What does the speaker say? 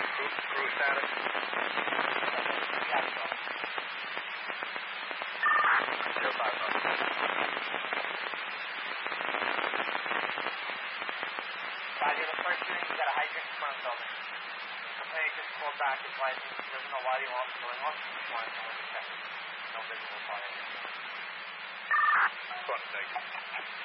Cruise status? Yeah, so. 050. Roger, the first unit, you got a hydrant in front of the building. The player just called back his license. Doesn't know why the alarm's going off. Just wanted someone to check it. No visible fire. Thank you.